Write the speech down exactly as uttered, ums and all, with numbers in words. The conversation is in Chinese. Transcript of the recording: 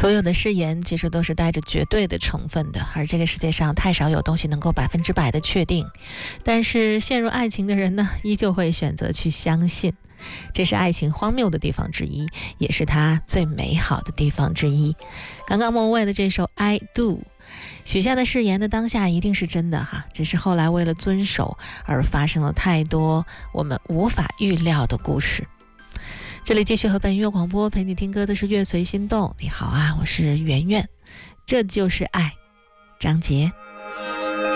所有的誓言其实都是带着绝对的成分的，而这个世界上太少有东西能够百分之百的确定。但是陷入爱情的人呢，依旧会选择去相信，这是爱情荒谬的地方之一，也是它最美好的地方之一。刚刚莫文蔚的这首 I Do， 许下的誓言的当下一定是真的哈，只是后来为了遵守而发生了太多我们无法预料的故事。这里继续和本音乐广播陪你听歌的是乐随心动。你好啊，我是圆圆，这就是爱，张杰。